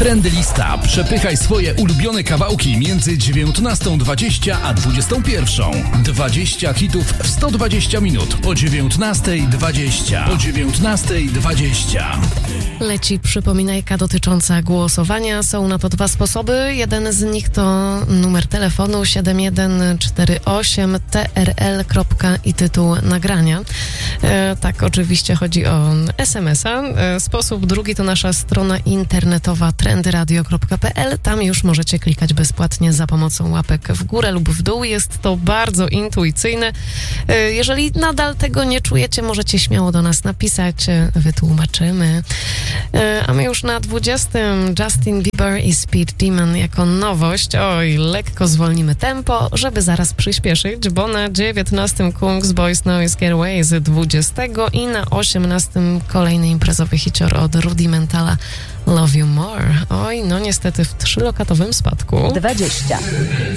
Trendy Lista. Przepychaj swoje ulubione kawałki między 19:20 a 21:00. 20 hitów w 120 minut o 19:20. O 19:20. Leci przypominajka dotycząca głosowania. Są na to dwa sposoby. Jeden z nich to numer telefonu 7148 TRL. I tytuł nagrania. Tak, oczywiście chodzi o SMS-a. Sposób drugi to nasza strona internetowa trendyradio.pl. Tam już możecie klikać bezpłatnie za pomocą łapek w górę lub w dół. Jest to bardzo intuicyjne. Jeżeli nadal tego nie czujecie, możecie śmiało do nas napisać. Wytłumaczymy. A my już na 20. Justin Bieber i Speed Demon jako nowość. Oj, lekko zwolnimy tempo, żeby zaraz przyspieszyć, bo na 19. Kungs Boys Noise Getaway z 20. i na 18. kolejny imprezowy hicior od Rudimentala Love You More. Oj, no niestety w 3-lokatowym spadku. 20.